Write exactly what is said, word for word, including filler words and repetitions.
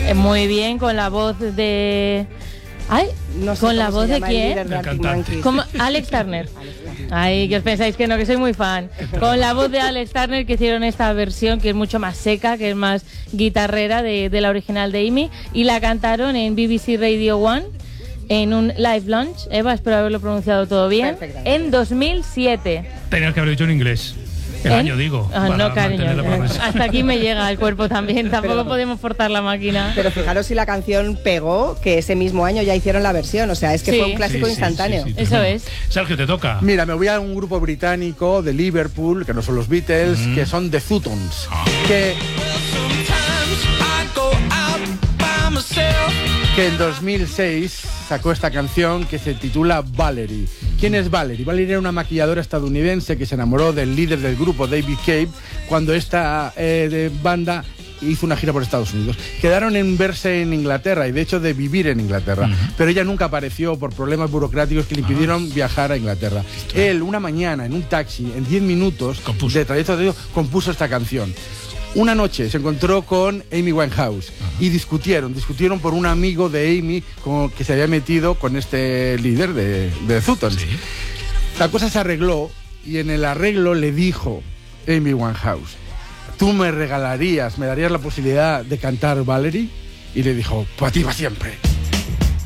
Muy bien, con la voz de... Ay, no sé ¿con la voz de quién? ¿Cómo? Alex Turner. Ay, que os pensáis que no, que soy muy fan. Con la voz de Alex Turner, que hicieron esta versión que es mucho más seca, que es más guitarrera de, de la original de Amy, y la cantaron en B B C Radio One en un live launch. Eva, espero haberlo pronunciado todo bien. En dos mil siete. Tenías que haber dicho en inglés. El ¿Eh? año, digo. Ah, no, cariño. Hasta aquí me llega el cuerpo también. Tampoco pero, podemos forzar la máquina. Pero fijaros si la canción pegó, que ese mismo año ya hicieron la versión. O sea, es que sí. fue un clásico sí, instantáneo. Sí, sí, sí, Eso es. Sergio, te toca. Mira, me voy a un grupo británico de Liverpool, que no son los Beatles, mm. que son The Futons. Ah. Que... que en dos mil seis sacó esta canción que se titula Valerie. ¿Quién es Valerie? Valerie era una maquilladora estadounidense que se enamoró del líder del grupo, David Cave, cuando esta eh, de banda hizo una gira por Estados Unidos. Quedaron en verse en Inglaterra y de hecho de vivir en Inglaterra, uh-huh. pero ella nunca apareció por problemas burocráticos que le impidieron uh-huh. viajar a Inglaterra. Esto. Él, una mañana, en un taxi, en diez minutos compuso. de trayecto de compuso esta canción. Una noche se encontró con Amy Winehouse uh-huh. y discutieron, discutieron por un amigo de Amy con, que se había metido con este líder de, de Futons. ¿Sí? La cosa se arregló y en el arreglo le dijo Amy Winehouse: ¿tú me regalarías, me darías la posibilidad de cantar Valerie? Y le dijo: para ti, para siempre.